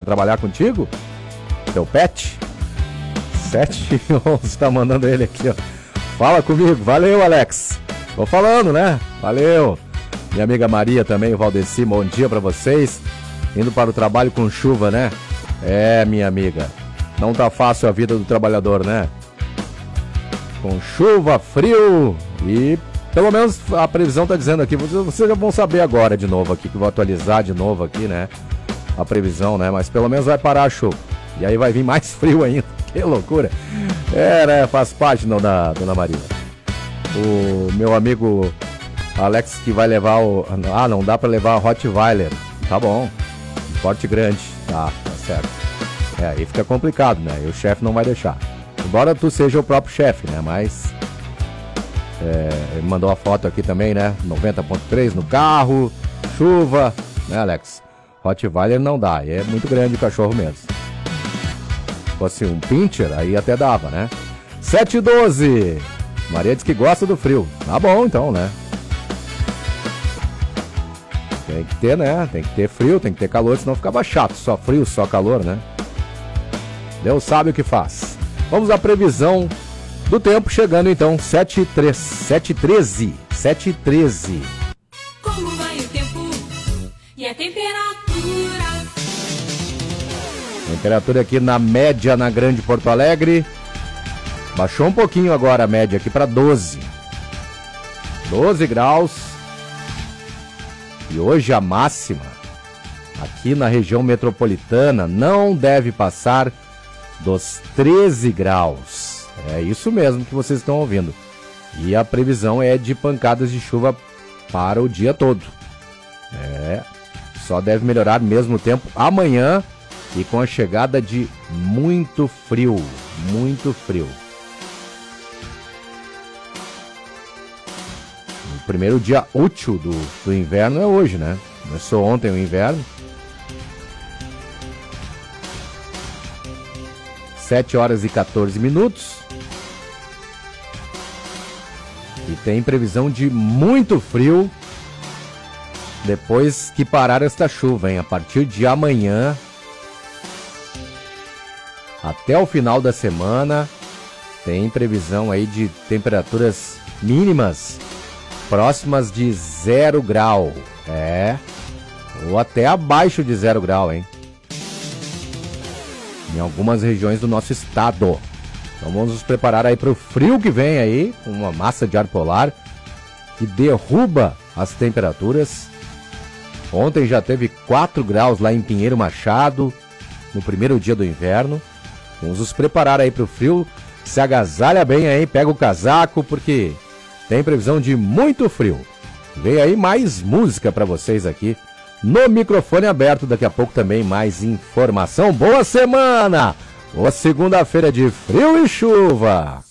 trabalhar contigo? Teu pet? 7:11, tá mandando ele aqui, ó. Fala comigo, valeu, Alex. Tô falando, né? Valeu. Minha amiga Maria também, o Valdeci, bom dia pra vocês. Indo para o trabalho com chuva, né? É, minha amiga, não tá fácil a vida do trabalhador, né? Com chuva, frio e pelo menos a previsão tá dizendo aqui, vocês já vão saber agora de novo aqui, que eu vou atualizar de novo aqui, né? A previsão, né? Mas pelo menos vai parar a chuva. E aí vai vir mais frio ainda. Que loucura. É, né? Faz parte, dona Maria. O meu amigo Alex que vai levar o... Ah, não dá pra levar a Rottweiler. Tá bom. Porte grande. Tá certo. É, aí fica complicado, né? E o chefe não vai deixar. Embora tu seja o próprio chefe, né? Mas... ele mandou a foto aqui também, né? 90.3 no carro. Chuva. Né, Alex? Rottweiler não dá. É muito grande o cachorro mesmo. Se fosse um pincher, aí até dava, né? 7:12. Maria diz que gosta do frio. Tá bom, então, né? Tem que ter, né? Tem que ter frio, tem que ter calor, senão ficava chato. Só frio, só calor, né? Deus sabe o que faz. Vamos à previsão do tempo, chegando então 7:13. Como vai o tempo e a temperatura? Temperatura aqui na média na Grande Porto Alegre. Baixou um pouquinho agora a média aqui para 12 graus. E hoje a máxima aqui na região metropolitana não deve passar dos 13 graus. É isso mesmo que vocês estão ouvindo. E a previsão é de pancadas de chuva para o dia todo. Só deve melhorar mesmo o tempo amanhã e com a chegada de muito frio. Muito frio. O primeiro dia útil do inverno é hoje, né? Começou ontem o inverno. 7:14. E tem previsão de muito frio depois que parar esta chuva, hein? A partir de amanhã até o final da semana tem previsão aí de temperaturas mínimas próximas de 0 grau. Ou até abaixo de 0 grau, hein? Em algumas regiões do nosso estado. Então vamos nos preparar aí para o frio que vem aí, com uma massa de ar polar que derruba as temperaturas. Ontem já teve 4 graus lá em Pinheiro Machado, no primeiro dia do inverno. Vamos nos preparar aí para o frio. Se agasalha bem aí, pega o casaco, porque tem previsão de muito frio. Vem aí mais música para vocês aqui no microfone aberto. Daqui a pouco também mais informação. Boa semana! Boa segunda-feira de frio e chuva!